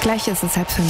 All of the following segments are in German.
Gleich ist es 4:30.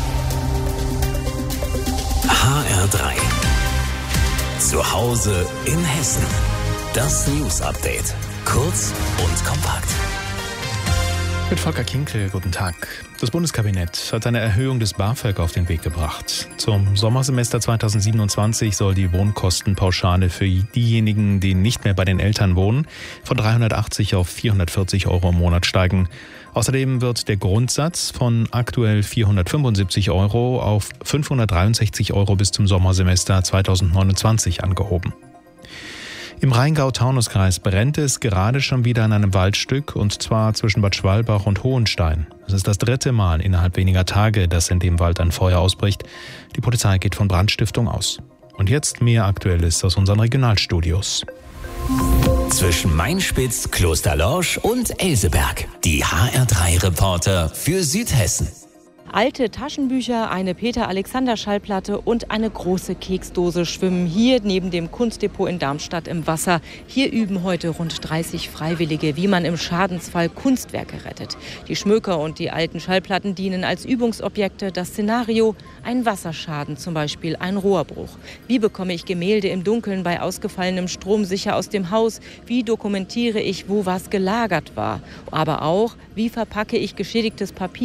HR3. Zu Hause in Hessen. Das News-Update. Kurz und kompakt. Mit Volker Kinkel, guten Tag. Das Bundeskabinett hat eine Erhöhung des BAföG auf den Weg gebracht. Zum Sommersemester 2027 soll die Wohnkostenpauschale für diejenigen, die nicht mehr bei den Eltern wohnen, von 380 auf 440 Euro im Monat steigen. Außerdem wird der Grundsatz von aktuell 475 Euro auf 563 Euro bis zum Sommersemester 2029 angehoben. Im Rheingau-Taunus-Kreis brennt es gerade schon wieder an einem Waldstück, und zwar zwischen Bad Schwalbach und Hohenstein. Es ist das 3. Mal innerhalb weniger Tage, dass in dem Wald ein Feuer ausbricht. Die Polizei geht von Brandstiftung aus. Und jetzt mehr Aktuelles aus unseren Regionalstudios. Zwischen Mainspitz, Klosterlorsch und Elseberg. Die HR3-Reporter für Südhessen. Alte Taschenbücher, eine Peter-Alexander-Schallplatte und eine große Keksdose schwimmen hier neben dem Kunstdepot in Darmstadt im Wasser. Hier üben heute rund 30 Freiwillige, wie man im Schadensfall Kunstwerke rettet. Die Schmöker und die alten Schallplatten dienen als Übungsobjekte. Das Szenario: ein Wasserschaden, zum Beispiel ein Rohrbruch. Wie bekomme ich Gemälde im Dunkeln bei ausgefallenem Strom sicher aus dem Haus? Wie dokumentiere ich, wo was gelagert war? Aber auch, wie verpacke ich geschädigtes Papier